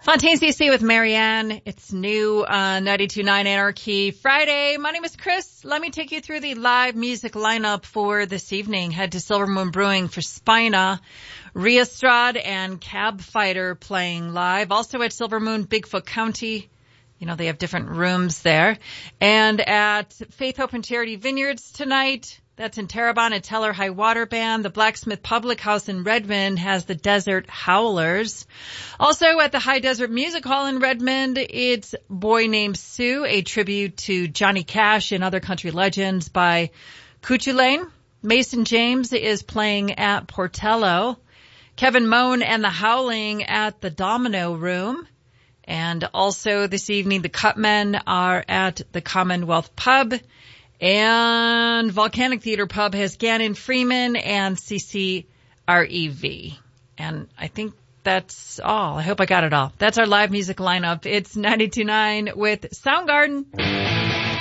Fontaine CC with Marianne. It's new 92.9 Anarchy Friday. My name is Chris. Let me take you through the live music lineup for this evening. Head to Silver Moon Brewing for Spina, Riastrad, and Cab Fighter playing live. Also at Silver Moon, Bigfoot County. You know, they have different rooms there. And at Faith, Hope, and Charity Vineyards tonight. That's in Terrebonne at Teller High Water Band. The Blacksmith Public House in Redmond has the Desert Howlers. Also at the High Desert Music Hall in Redmond, it's Boy Named Sue, a tribute to Johnny Cash and other country legends by Coochie Lane. Mason James is playing at Portello. Kevin Moan and the Howling at the Domino Room. And also this evening, the Cutmen are at the Commonwealth Pub. And Volcanic Theater Pub has Gannon Freeman and CCREV. And I think that's all. I hope I got it all. That's our live music lineup. It's 92.9 with Soundgarden.